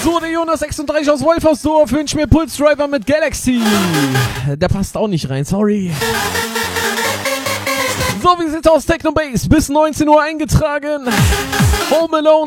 So, der Jonas 36 aus Wolfersdorf wünscht mir Pulse Driver mit Galaxy. Der passt auch nicht rein, sorry. So, wie sieht's aus? Techno Bass bis 19 Uhr eingetragen. Home Alone